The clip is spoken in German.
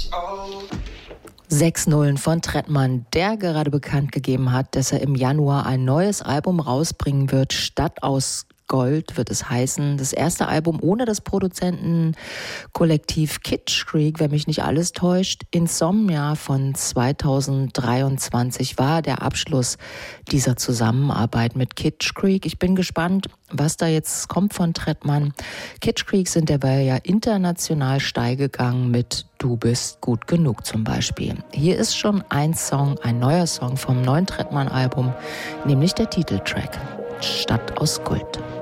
6 Nullen von Trettmann, der gerade bekannt gegeben hat, dass er im Januar ein neues Album rausbringen wird. Stadt aus Gold wird es heißen. Das erste Album ohne das Produzentenkollektiv Kitsch Creek, wenn mich nicht alles täuscht. Insomnia von 2023 war der Abschluss dieser Zusammenarbeit mit Kitsch Creek. Ich bin gespannt, was da jetzt kommt von Trettmann. Kitsch Creek sind derweil ja international steil gegangen mit Du bist gut genug zum Beispiel. Hier ist schon ein neuer Song vom neuen Trettmann-Album, nämlich der Titeltrack Stadt aus Gold.